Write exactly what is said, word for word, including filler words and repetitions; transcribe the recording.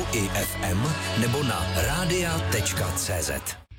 i ef em nebo na rádia tečka cé zet.